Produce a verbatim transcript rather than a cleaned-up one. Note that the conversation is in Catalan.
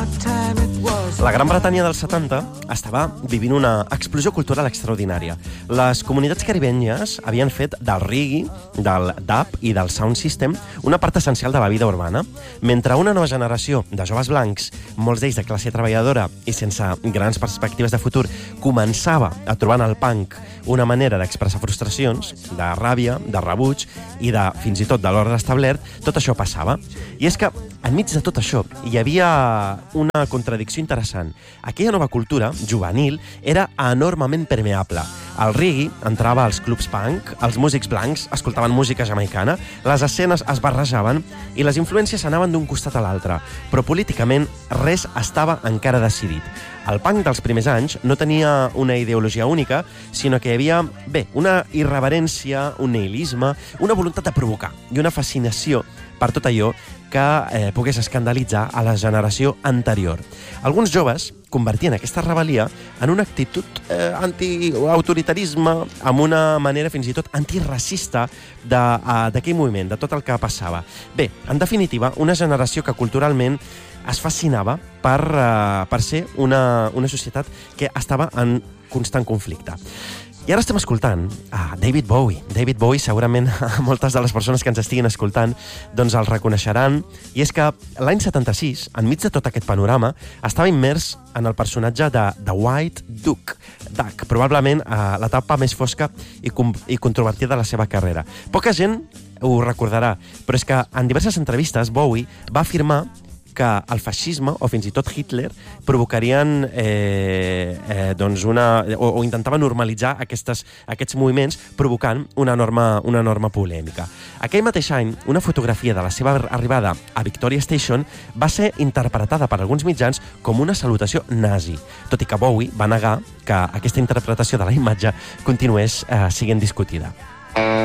La Gran Bretanya dels setanta estava vivint una explosió cultural extraordinària. Les comunitats caribenyes havien fet del reggae, del dub i del sound system una part essencial de la vida urbana, mentre una nova generació de joves blancs, molts d'ells de classe treballadora i sense grans perspectives de futur, començava a trobar en el punk una manera d'expressar frustracions, de ràbia, de rebuig i de, fins i tot, de l'ordre establert, tot això passava. I és que, enmig de tot això, hi havia una contradicció interessant. Aquella nova cultura, juvenil, era enormement permeable. El reggae entrava als clubs punk, els músics blancs escoltaven música jamaicana, les escenes es barrejaven i les influències anaven d'un costat a l'altre, però políticament res estava encara decidit. El punk dels primers anys no tenia una ideologia única, sinó que hi havia, bé, una irreverència, un nihilisme, una voluntat de provocar i una fascinació per tot allò que eh, pogués escandalitzar a la generació anterior. Alguns joves convertien aquesta rebel·lia en una actitud eh, anti-autoritarisme, amb una manera fins i tot antiracista d'aquell moviment, de tot el que passava. Bé, en definitiva, una generació que culturalment es fascinava per, uh, per ser una, una societat que estava en constant conflicte. I ara estem escoltant a David Bowie. David Bowie, segurament moltes de les persones que ens estiguin escoltant doncs el reconeixeran. I és que l'any setanta-sis, enmig de tot aquest panorama, estava immers en el personatge de The White Duck, Duck, probablement a l'etapa més fosca i, i controvertida de la seva carrera. Poca gent ho recordarà, però és que en diverses entrevistes Bowie va afirmar que el feixisme, o fins i tot Hitler, provocarien eh, eh, doncs una, o, o intentava normalitzar aquestes, aquests moviments, provocant una enorme, una enorme polèmica. Aquell mateix any, una fotografia de la seva arribada a Victoria Station va ser interpretada per alguns mitjans com una salutació nazi, tot i que Bowie va negar que aquesta interpretació de la imatge continués eh, sent discutida.